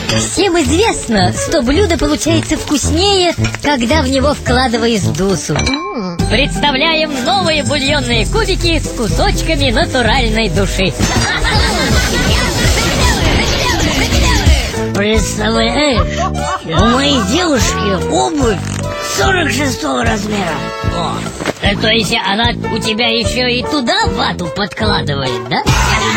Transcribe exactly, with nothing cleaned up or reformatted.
Всем известно, что блюдо получается вкуснее, когда в него вкладываешь душу. Представляем новые бульонные кубики с кусочками натуральной души. Представляешь, у моей девушки обувь сорок шестого размера. О, то есть она у тебя еще и туда вату подкладывает, да?